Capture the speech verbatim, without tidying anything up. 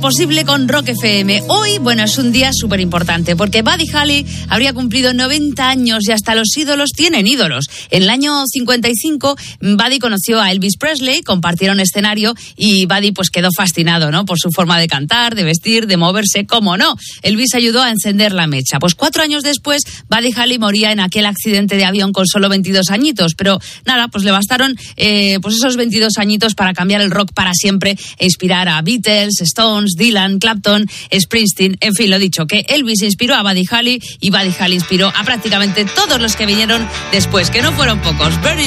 posible con Rock F M. Hoy, bueno, es un día súper importante porque Buddy Holly habría cumplido noventa años y hasta los ídolos tienen ídolos. En el año cincuenta y cinco, Buddy conoció a Elvis Presley, compartieron escenario y Buddy pues quedó fascinado, ¿no? Por su forma de cantar, de vestir, de moverse, cómo no. Elvis ayudó a encender la mecha. Pues cuatro años después, Buddy Holly moría en aquel accidente de avión con solo veintidós añitos, pero nada, pues le bastaron eh, pues esos veintidós añitos para cambiar el rock para siempre e inspirar a Beatles, Stones, Dylan, Clapton, Springsteen, en fin, lo dicho, que Elvis inspiró a Buddy Holly y Buddy Holly inspiró a prácticamente todos los que vinieron después, que no fueron pocos. Bernie